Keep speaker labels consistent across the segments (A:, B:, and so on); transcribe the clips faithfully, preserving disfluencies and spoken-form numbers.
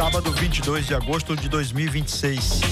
A: Sábado, vinte e dois de agosto de dois mil e vinte e seis.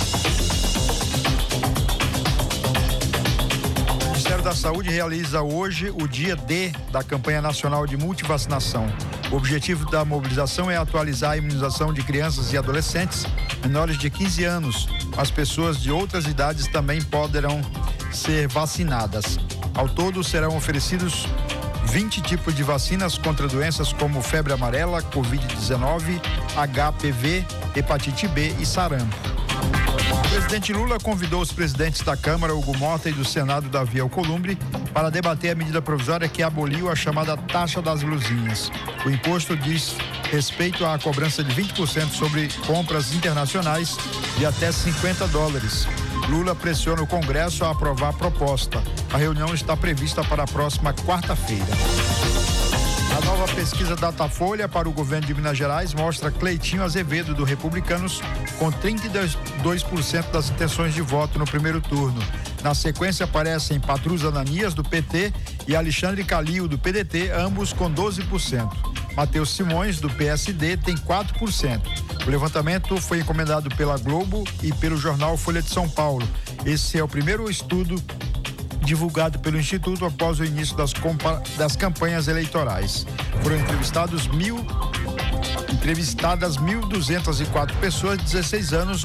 A: O Ministério da Saúde realiza hoje o dia D da campanha nacional de multivacinação. O objetivo da mobilização é atualizar a imunização de crianças e adolescentes menores de quinze anos. As pessoas de outras idades também poderão ser vacinadas. Ao todo, serão oferecidos vinte tipos de vacinas contra doenças como febre amarela, covid dezenove, H P V, hepatite B e sarampo. O presidente Lula convidou os presidentes da Câmara, Hugo Mota, e do Senado, Davi Alcolumbre, para debater a medida provisória que aboliu a chamada taxa das luzinhas. O imposto diz respeito à cobrança de vinte por cento sobre compras internacionais de até cinquenta dólares. Lula pressiona o Congresso a aprovar a proposta. A reunião está prevista para a próxima quarta-feira. A nova pesquisa Datafolha para o governo de Minas Gerais mostra Cleitinho Azevedo, do Republicanos, com trinta e dois por cento das intenções de voto no primeiro turno. Na sequência aparecem Patrus Ananias, do P T, e Alexandre Calil, do P D T, ambos com doze por cento. Matheus Simões, do P S D, tem quatro por cento. O levantamento foi encomendado pela Globo e pelo jornal Folha de São Paulo. Esse é o primeiro estudo divulgado pelo Instituto após o início das, compa- das campanhas eleitorais. Foram entrevistados mil, entrevistadas mil duzentas e quatro pessoas de dezesseis anos